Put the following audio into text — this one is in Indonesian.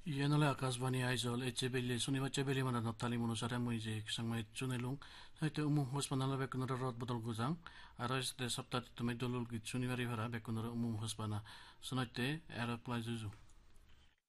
Ienole akasvani aizol echebele suniva chebele mana naptali monusara muize kisangmai chunelung saite umum hospanala bekunara rot botol guzang arais de saptat tumai dolul git sunivari vara bekunara umum hospana sunaite era plaizuzu